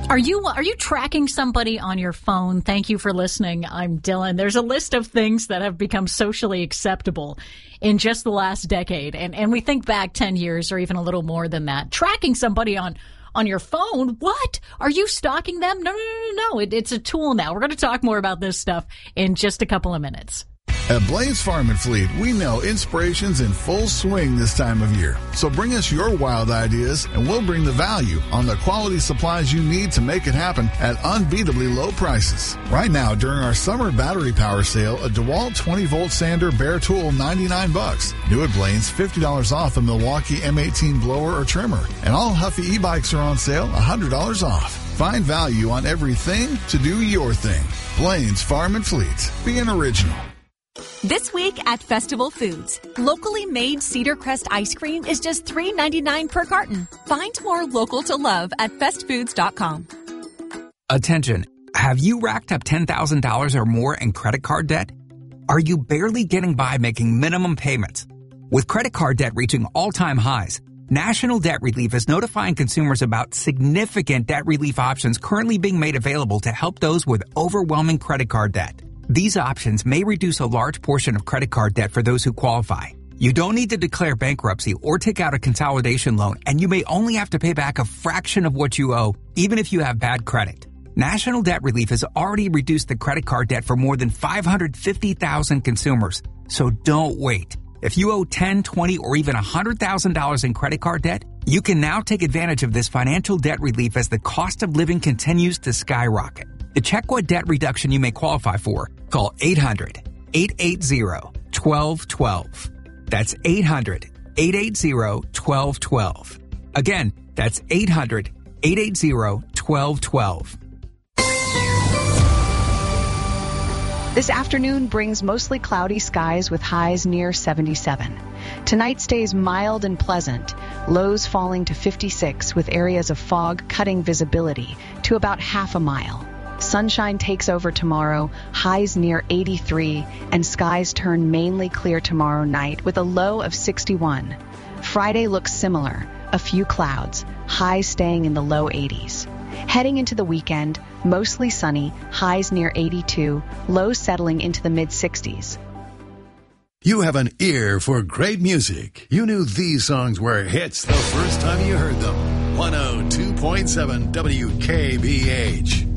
Are you tracking somebody on your phone? Thank you for listening. I'm Dylan. There's a list of things that have become socially acceptable in just the last decade. And we think back 10 years or even a little more than that. Tracking somebody on your phone? What? Are you stalking them? No. It's a tool now. We're going to talk more about this stuff in just a couple of minutes. At Blaine's Farm and Fleet, we know inspiration's in full swing this time of year. So bring us your wild ideas and we'll bring the value on the quality supplies you need to make it happen at unbeatably low prices. Right now, during our summer battery power sale, a DeWalt 20-volt sander bare tool, $99. New at Blaine's, $50 off a Milwaukee M18 blower or trimmer. And all Huffy e-bikes are on sale, $100 off. Find value on everything to do your thing. Blaine's Farm and Fleet. Be an original. This week at Festival Foods, locally made Cedar Crest ice cream is just $3.99 per carton. Find more local to love at festfoods.com. Attention. Have you racked up $10,000 or more in credit card debt? Are you barely getting by making minimum payments? With credit card debt reaching all-time highs, National Debt Relief is notifying consumers about significant debt relief options currently being made available to help those with overwhelming credit card debt. These options may reduce a large portion of credit card debt for those who qualify. You don't need to declare bankruptcy or take out a consolidation loan, and you may only have to pay back a fraction of what you owe, even if you have bad credit. National Debt Relief has already reduced the credit card debt for more than 550,000 consumers. So don't wait. If you owe $10, $20, or even $100,000 in credit card debt, you can now take advantage of this financial debt relief as the cost of living continues to skyrocket. To check what debt reduction you may qualify for, call 800-880-1212. That's 800-880-1212. Again, that's 800-880-1212. This afternoon brings mostly cloudy skies with highs near 77. Tonight stays mild and pleasant, lows falling to 56 with areas of fog cutting visibility to about half a mile. Sunshine takes over tomorrow, highs near 83, and skies turn mainly clear tomorrow night with a low of 61. Friday looks similar, a few clouds, highs staying in the low 80s. Heading into the weekend, mostly sunny, highs near 82, lows settling into the mid-60s. You have an ear for great music. You knew these songs were hits the first time you heard them. 102.7 WKBH.